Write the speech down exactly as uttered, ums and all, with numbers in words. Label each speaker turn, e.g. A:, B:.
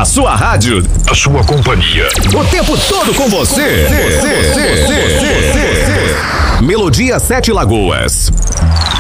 A: A sua rádio,
B: a sua companhia,
A: o tempo todo com você. Melodia Sete Lagoas.